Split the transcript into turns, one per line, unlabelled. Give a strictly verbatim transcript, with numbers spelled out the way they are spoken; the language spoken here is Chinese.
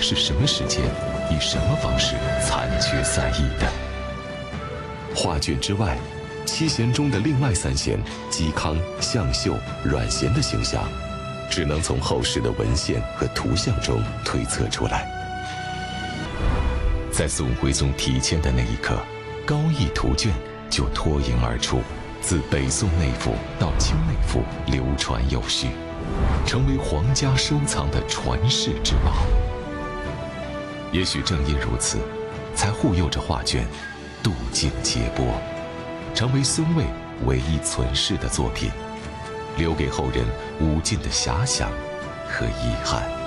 是什么时间，以什么方式残缺散佚的。画卷之外，七贤中的另外三贤嵇康、向秀、阮咸的形象，只能从后世的文献和图像中推测出来。在宋徽宗题签的那一刻，高义图卷就脱颖而出，自北宋内府到清内府流传有序，成为皇家收藏的传世之宝。也许正因如此，才护佑着画卷渡尽劫波，成为孙魏唯一存世的作品，留给后人无尽的遐想和遗憾。